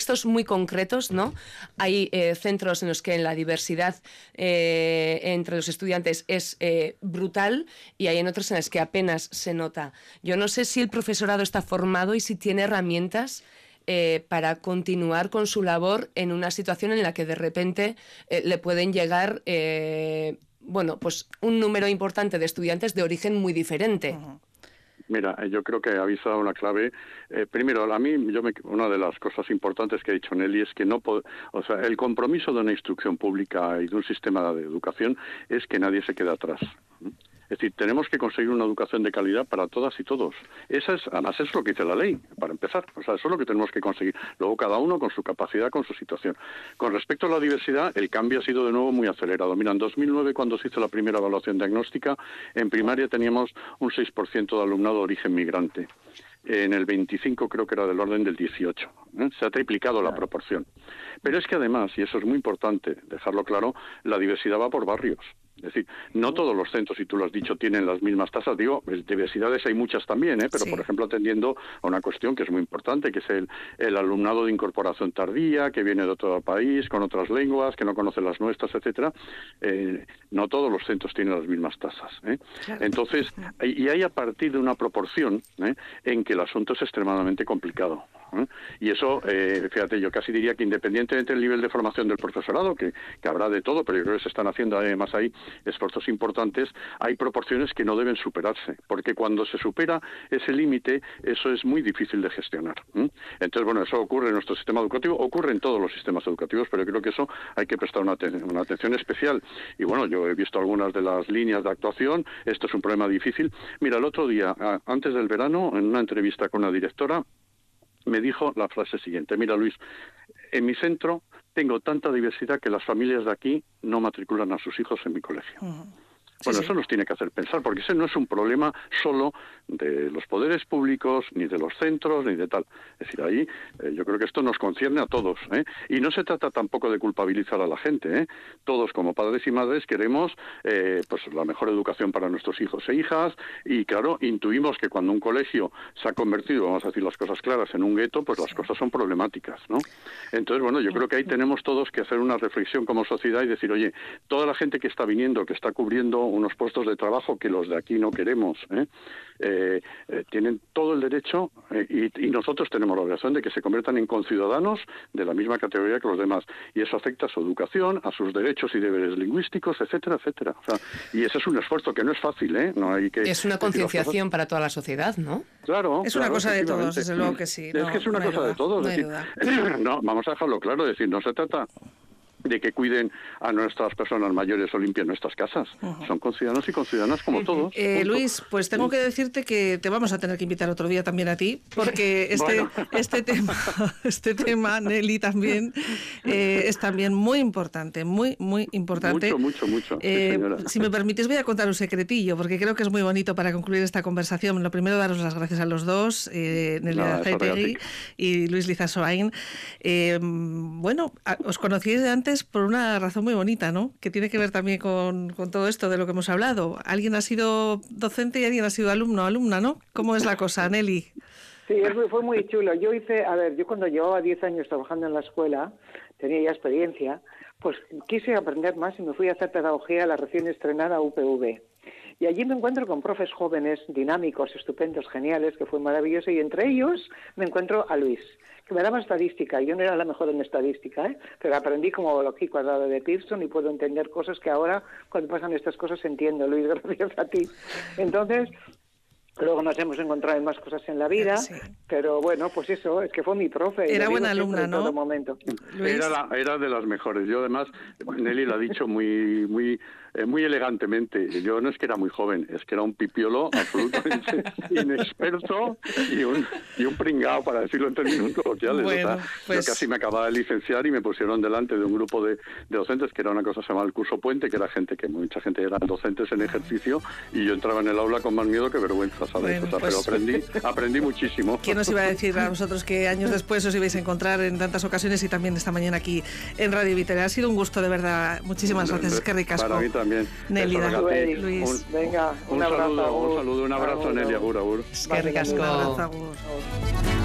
contextos muy concretos, ¿no? Hay centros en los que la diversidad entre los estudiantes es brutal y hay en otros en los que apenas se nota. Yo no sé si el profesorado está formado y si tiene herramientas para continuar con su labor en una situación en la que de repente le pueden llegar pues un número importante de estudiantes de origen muy diferente. Uh-huh. Mira, yo creo que habéis dado una clave. Primero, a mí, una de las cosas importantes que ha dicho Nelly es que el compromiso de una instrucción pública y de un sistema de educación es que nadie se quede atrás. Es decir, tenemos que conseguir una educación de calidad para todas y todos. Además, es lo que dice la ley, para empezar. Eso es lo que tenemos que conseguir. Luego, cada uno con su capacidad, con su situación. Con respecto a la diversidad, el cambio ha sido de nuevo muy acelerado. Mira, en 2009, cuando se hizo la primera evaluación diagnóstica, en primaria teníamos un 6% de alumnado de origen migrante. En el 25 creo que era del orden del 18. Se ha triplicado la proporción. Pero es que además, y eso es muy importante dejarlo claro, la diversidad va por barrios. Es decir, no todos los centros, y tú lo has dicho, tienen las mismas tasas. Digo, diversidades hay muchas también, pero sí. Por ejemplo, atendiendo a una cuestión que es muy importante, que es el alumnado de incorporación tardía, que viene de otro país, con otras lenguas, que no conoce las nuestras, etcétera. No todos los centros tienen las mismas tasas. Claro. Entonces, y hay a partir de una proporción en que el asunto es extremadamente complicado. Y eso, fíjate, yo casi diría que independientemente del nivel de formación del profesorado, que habrá de todo, pero yo creo que se están haciendo además ahí esfuerzos importantes, hay proporciones que no deben superarse, porque cuando se supera ese límite, eso es muy difícil de gestionar. Entonces, bueno, eso ocurre en nuestro sistema educativo, ocurre en todos los sistemas educativos, pero yo creo que eso hay que prestar una atención especial. Y bueno, yo he visto algunas de las líneas de actuación, esto es un problema difícil. Mira, el otro día, antes del verano, en una entrevista con una directora, me dijo la frase siguiente: mira, Luis, en mi centro tengo tanta diversidad que las familias de aquí no matriculan a sus hijos en mi colegio. Uh-huh. Bueno, sí. Eso nos tiene que hacer pensar, porque ese no es un problema solo de los poderes públicos, ni de los centros, ni de tal. Es decir, ahí yo creo que esto nos concierne a todos. Y no se trata tampoco de culpabilizar a la gente. Todos, como padres y madres, queremos pues la mejor educación para nuestros hijos e hijas. Y claro, intuimos que cuando un colegio se ha convertido, vamos a decir las cosas claras, en un gueto, pues las cosas son problemáticas, ¿no? Entonces, bueno, yo creo que ahí tenemos todos que hacer una reflexión como sociedad y decir, oye, toda la gente que está viniendo, que está cubriendo unos puestos de trabajo que los de aquí no queremos, tienen todo el derecho y nosotros tenemos la obligación de que se conviertan en conciudadanos de la misma categoría que los demás, y eso afecta a su educación, a sus derechos y deberes lingüísticos, etcétera, etcétera. O sea, y ese es un esfuerzo que no es fácil, no hay que... Es una concienciación para toda la sociedad, ¿no? Claro. Es una cosa de todos, desde luego que sí. Es que es una cosa de todos. No hay duda. No, vamos a dejarlo claro, es decir, no se trata de que cuiden a nuestras personas mayores o limpien nuestras casas. Uh-huh. Son conciudadanos y conciudadanas como todos. Luis, pues tengo que decirte que te vamos a tener que invitar otro día también a ti, porque este tema, Nelly, también es también muy importante, muy importante. Mucho. Si me permitís, voy a contar un secretillo, porque creo que es muy bonito para concluir esta conversación. Lo primero, daros las gracias a los dos, Nelly Azaitegui y Luis Lizasoain. Bueno, os conocíais de antes por una razón muy bonita, ¿no? Que tiene que ver también con todo esto de lo que hemos hablado. Alguien ha sido docente y alguien ha sido alumna, ¿no? ¿Cómo es la cosa, Nelly? Sí, fue muy chulo. Yo cuando llevaba 10 años trabajando en la escuela, tenía ya experiencia, pues quise aprender más y me fui a hacer pedagogía a la recién estrenada UPV. Y allí me encuentro con profes jóvenes, dinámicos, estupendos, geniales, que fue maravilloso, y entre ellos me encuentro a Luis, que me daba estadística. Yo no era la mejor en estadística, pero aprendí como lo aquí cuadrado de Pearson y puedo entender cosas que ahora, cuando pasan estas cosas, entiendo, Luis, gracias a ti. Entonces, luego nos hemos encontrado en más cosas en la vida, sí. Pero bueno, pues eso, es que fue mi profe. Era buena alumna, ¿no? En todo momento. Era de las mejores. Yo además, Nelly lo ha dicho muy elegantemente. Yo no es que era muy joven, es que era un pipiolo absolutamente inexperto y un pringao, para decirlo en términos coloquiales. Bueno, o sea, pues... Yo casi me acababa de licenciar y me pusieron delante de un grupo de docentes, que era una cosa que se llamaba el curso puente, que era mucha gente eran docentes en ejercicio, y yo entraba en el aula con más miedo que vergüenza, ¿sabes? Bueno, pues... Pero aprendí muchísimo. ¿Quién nos iba a decir a vosotros que años después os ibais a encontrar en tantas ocasiones y también esta mañana aquí en Radio Vitoria? Ha sido un gusto, de verdad. Muchísimas gracias. Es que ricasco. Para mí también. Nelly, Luis. Venga, un abrazo. Un saludo, un abrazo, Nelly. Agur. Es que ricasco. Un abrazo, agur.